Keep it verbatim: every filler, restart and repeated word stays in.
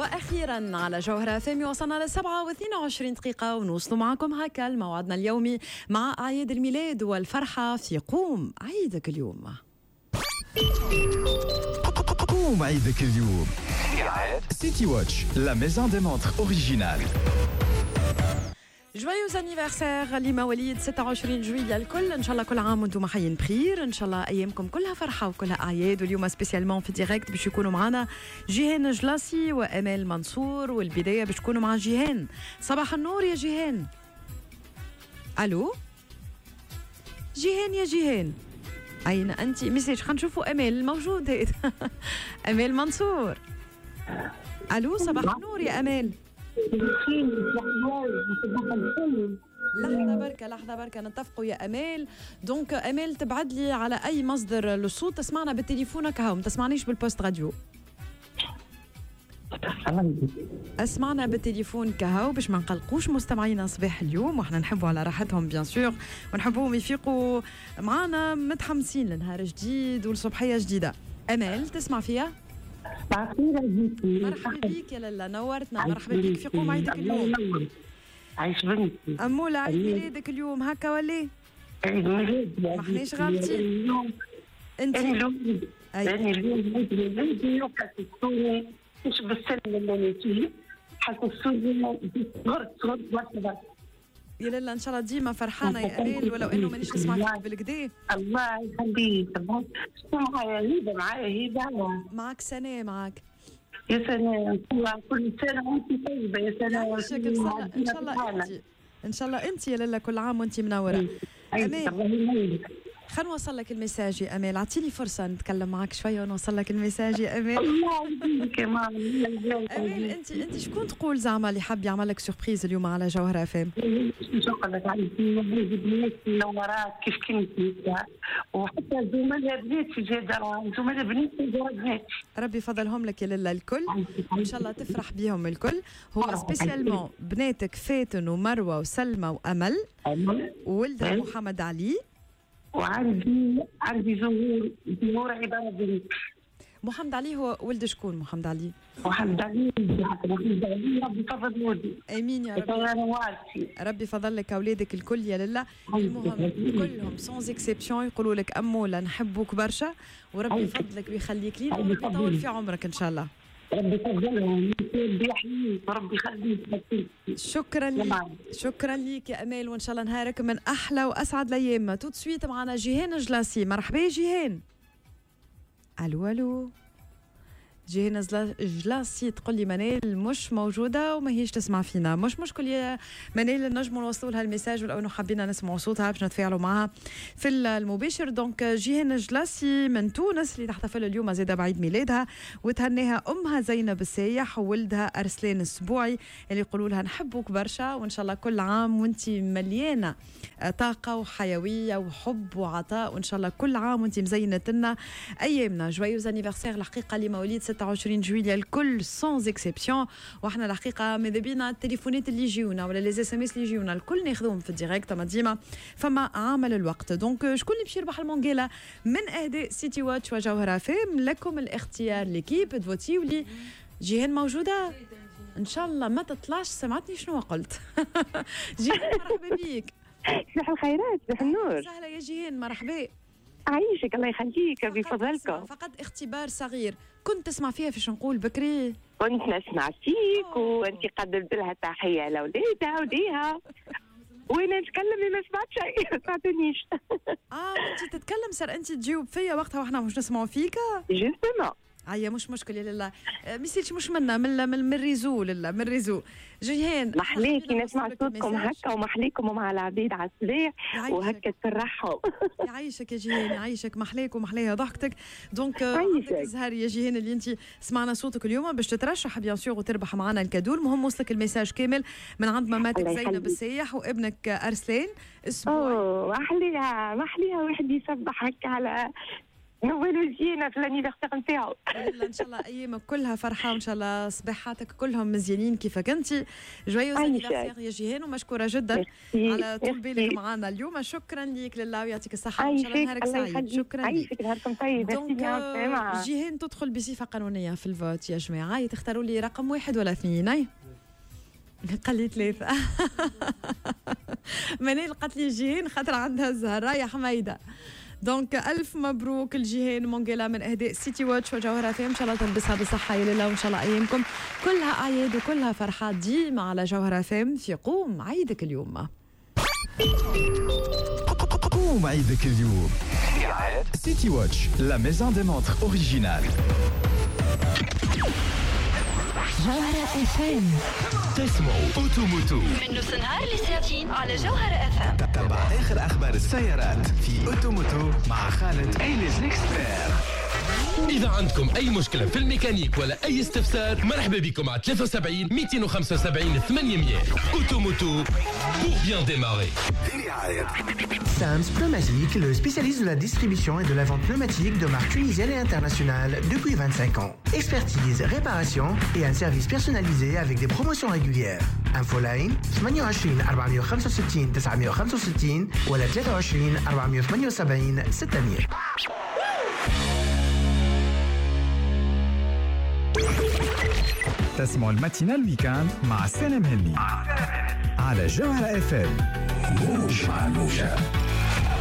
وأخيرا على جوهرة فامي وصلنا للسبعة واثنين وعشرين دقيقة ونوصل معكم هكا موعدنا اليومي مع أعياد الميلاد والفرحة في قوم عيدك اليوم. قوم عيدك اليوم سيتي واتش لا ميزون دي مونتر اوريجينال. جويوز انيفرسير لمواليد ستة وعشرين جويلية الكل، ان شاء الله كل عام وانتم حيين بخير، ان شاء الله ايامكم كلها فرحه وكلها اعياد. واليوم سبيسيالمون في ديريكت باش يكونوا معنا جيهان جلاسي وامال منصور، والبدايه باش تكونوا مع جيهان. صباح النور يا جيهان. الو جيهان يا جيهان، اين انت؟ مسج خلينا نشوفوا امال الموجود. امال منصور. الو صباح النور يا امال. لحظة بركة لحظة بركة نتفقوا يا أمال. دونك أمال تبعد لي على أي مصدر للصوت، تسمعنا بالتليفون كهو، ما تسمعنيش بالبوست راديو. اسمعنا بالتليفون كهو باش ما نقلقوش مستمعينا صباح اليوم، وحنا نحبوا على راحتهم بيان سور، ونحبوهم يفيقوا معانا متحمسين لنهار جديد ولصبحية جديدة. أمال تسمع فيها؟ مرحبا بيك يا لالا، نورتنا. مرحبا بيك في قوم عيدك اليوم. عايش بنتي أمولة، عيد ميلادك اليوم هكا ولا؟ عيد ميلادي ما احناش غالطين. انت أنا اليوم أنا اليوم عيد ميلادي وحسستوني مش بالسلم اللي فيه، حسستوني صغرت صغرت برشا. يا لالا ان شاء الله ديما فرحانه يا امال، ولو انه مانيش نسمع فيك بالكدا. الله يخليك. شنو معايا هبه؟ معايا هبه. معك سنه معك يا سلام. كل سنه وانت طيبه. يا سلام. يعيشك بصلة. ان شاء الله انت ان شاء الله انت يا لالا كل عام وانت منوره. امال خلينا نوصل لك الميساج يا امال، اعطيني فرصه نتكلم معك شويه ونوصل لك الميساج يا امال. الله يهديك يا ماما. امال انت انت شكون تقول زعما اللي حاب يعمل لك سوربريز اليوم على جوهرة فام؟ شكرا لك على البنات منورات كيف كنتي، وحتى زملاء بنات في جدارة، زملاء بنات في جدارة بنات. ربي يفضلهم لك يا لالا الكل، وان شاء الله تفرح بهم الكل. هو سبيسيالمون بناتك فاتن ومروه وسلمى وامل وولدها محمد علي، وعندي عندي زهور زهور عباره بنت. محمد علي هو ولد شكون؟ محمد علي محمد علي محمد علي ربي يفضل ولدي. امين يا رب. ربي يفضل لك اولادك الكل يا لالا. المهم كلهم سونز اكسبسيون يقولوا لك اموله نحبوك برشا، وربي يفضلك ويخليك لينا ويطول في عمرك ان شاء الله. ربي يفضلهم ويحييك وربي يخليك. شكرا لك شكرا لك يا امال، وان شاء الله نهارك من احلى واسعد الايام. تو سويت معنا جيهان جلاسي. مرحبا يا جيهان. الو الو جيهان جلاسي تقول لي منال مش موجوده وما هيش تسمع فينا. مش مشكل يا منال، نجموا نوصلوا لها الميساج، ولو انه حابين نسمعوا صوتها باش نتفاعلوا معها في المباشر. دونك جيهان جلاسي من تونس اللي تحتفل اليوم زاده بعيد ميلادها، وتهنيها امها زينب السايح وولدها ارسلان السبوعي اللي يقولوا لها نحبوك برشا، وان شاء الله كل عام وانت مليانه طاقه وحيويه وحب وعطاء، وان شاء الله كل عام وانت مزينه لنا ايامنا. جويوز انيفرسير الحقيقه لمواليد ستة وعشرين جويلية الكل سونز اكسبسيون، واحنا الحقيقه ماذا بينا التليفونات اللي يجيونا ولا لي اس ام اس اللي يجيونا الكل ناخذوهم في الديريكت، ما ديما فما عامل الوقت. دونك شكون اللي باش يربح المونجيلا من اهداء سيتي واتش وجوهرة فام؟ لكم الاختيار، ليكيب تفوتيو لي. جيهان موجوده ان شاء الله ما تطلعش. سمعتني شنو قلت؟ جيهان مرحبا بيك. صباح الخيرات. صباح النور. سهله يا جيهان، مرحبا. عايشك الله يخليك بفضلكم. فقط اختبار صغير، كنت تسمع فيها فيش نقول بكري؟ كنت نسمع فيك وانت قدمت لها تحيه لاولادها وليها، وانا نتكلم ما سمعت شيء. ما سمعتنيش. اه انت تتكلم صار انت تجاوب فيا وقتها واحنا مش نسمعوا فيك. جوستومون. هيا مش مشكل يا لالا، ميسيتش مش منا من من, من ريزو لالا من ريزو. جيهان محليكي نسمع صوتكم هكا ومحليكم ومع العبيد على الصباح وهكا تفرحهم. يعيشك يا جيهان، يعيشك، محليك ومحليها ضحكتك. دونك عندك الزهر يا جيهان اللي انت سمعنا صوتك اليوم باش تترشح بيان سور وتربح معنا الكادو. المهم وصلك الميساج كامل من عند ماماتك زينب السايح وابنك ارسلان السبوعي. اوه محليها محليها واحد يسبح هكا على نوالو جينا في الانيفرسير نتاعو. ان شاء الله ايامك كلها فرحه وان شاء الله صباحاتك كلهم مزيانين كيفك انت. جويوز انيفرسير يا جيهان ومشكوره جدا على طول بالك معنا اليوم. شكرا ليك لله ويعطيك الصحه وان شاء الله نهارك سعيد. شكرا لك. نهاركم طيب. جيهان تدخل بصفه قانونيه في الفوت يا جماعه. تختاروا لي رقم واحد ولا اثنين؟ اي قال لي ثلاثه. منال قالت لي جيهان خاطر عندها الزهره يا حميده. دونك ألف مبروك الجيهان مونجيلا من إهداء سيتي واتش وجوهرة فيم. إن شاء الله تلبسها بصحة يا ليلى وإن شاء الله أيامكم كلها أعياد وكلها فرحات ديما على جوهرة فيم في قوم عيدك اليوم. قوم عيدك اليوم سيتي واتش لا ميزون دي مونتر أوريجينال. جوهرة اف ام تسمعوا أوتوموتو من نص النهار لساعتين على جوهرة اف ام. تابع آخر أخبار السيارات في أوتوموتو مع خالد إيليز إكسبير. إذا عندكم أي مشكلة في الميكانيك ولا أي استفسار مرحبا بكم على ثلاثة وسبعين مئتين وخمسة وسبعين ثمانمئة. أوتوموتو pour bien démarrer. Sams Pneumatique, le spécialiste de la distribution et de la vente pneumatique de marques tunisiennes et internationales depuis vingt-cinq ans. Expertise, réparation et un service personnalisé avec des promotions régulières. Infoline ثمانية وعشرين أربعمئة وخمسة وستين تسعمئة وخمسة وستين ولا ثلاثة وعشرين أربعمئة وثمانية وسبعين ستمئة. تسمعوا الماتينال ويكاند مع سالم هني على جوهرة اف ام. موج مع الموجة.